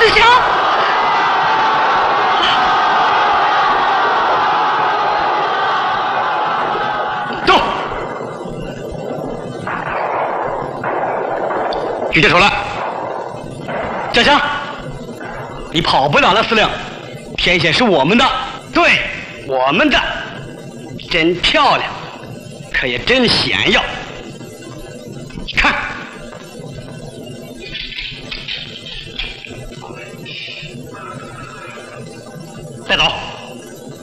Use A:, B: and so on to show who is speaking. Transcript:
A: 子祥。
B: 走，举起手来。嘉祥，你跑不了了，司令。天险是我们的，对，我们的，真漂亮，可也真险要。看，带走。